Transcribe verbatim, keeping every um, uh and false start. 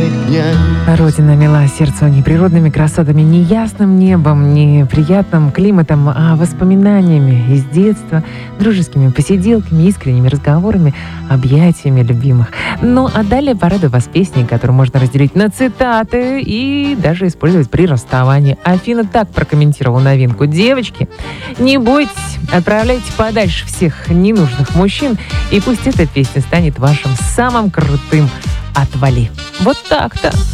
Родина мила сердцу не природными красотами, не ясным небом, не приятным климатом, а воспоминаниями из детства, дружескими посиделками, искренними разговорами, объятиями любимых. Ну, а далее порадую вас песней, которую можно разделить на цитаты и даже использовать при расставании. Афина так прокомментировала новинку. Девочки, не бойтесь, отправляйте подальше всех ненужных мужчин, и пусть эта песня станет вашим самым крутым «Отвали». Вот так-то.